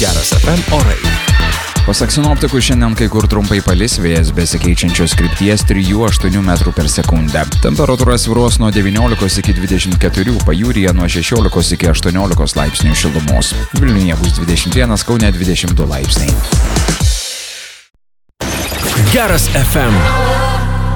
Geras FM orai. Pasak sinoptikų, šiandien kai kur trumpai palis, vėjas besikeičiančios krypties 3-8 metrų per sekundę. Temperatūra svyruos nuo 19 iki 24, pajūryje nuo 16 iki 18 laipsnių šilumos. Vilniuje bus 21, Kaune 22 laipsniai. Geras FM.